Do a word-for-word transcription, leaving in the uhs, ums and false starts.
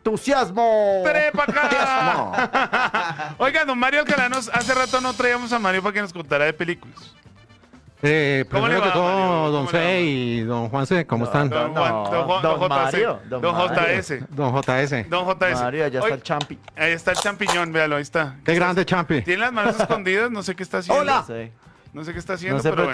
entusiasmo. ¡Trepa acá! Oiga, don Mario Alcalá, nos- hace rato no traíamos a Mario para que nos contara de películas. Eh, ¿Cómo primero le va, que todo, Mario? ¿Cómo don le va? C y don Juanse, ¿cómo están? Don No, Juan, don Juan, don, don J C, Mario, don don J Mario. S, Don J S. don J S. Mario, allá está Oye, el champi. ahí está el champiñón, véalo, ahí está. Qué grande, Champi. Tiene las manos escondidas, no sé qué está haciendo. Hola. Sí. No sé qué está haciendo, No sé pero por bueno.